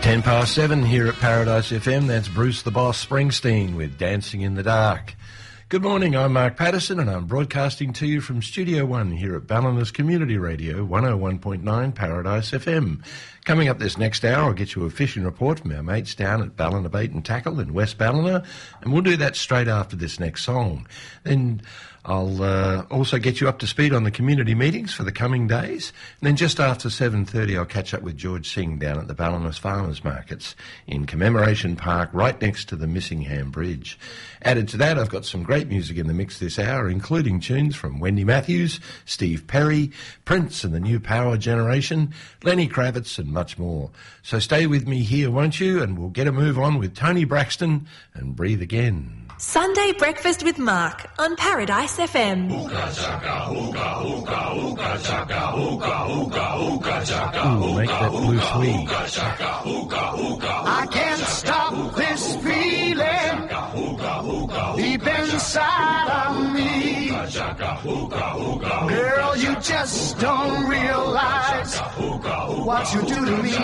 7 here at Paradise FM. That's Bruce the Boss Springsteen with Dancing in the Dark. Good morning, I'm Mark Patterson and I'm broadcasting to you from Studio 1 here at Ballinas Community Radio 101.9 Paradise FM. Coming up this next hour, I'll get you a fishing report from our mates down at Ballina Bait and Tackle in West Ballina, and we'll do that straight after this next song. Then I'll also get you up to speed on the community meetings for the coming days. And then just after 7:30, I'll catch up with George Singh down at the Ballinas Farmers Markets in Commemoration Park, right next to the Missingham Bridge. Added to that, I've got some great music in the mix this hour, including tunes from Wendy Matthews, Steve Perry, Prince and the New Power Generation, Lenny Kravitz and much more. So stay with me here, won't you? And we'll get a move on with Tony Braxton and Breathe Again. Sunday Breakfast with Mark on Paradise FM. Ooh, make that blue swing. I can't stop this feeling deep inside of me. Girl, you just don't realize what you do to me.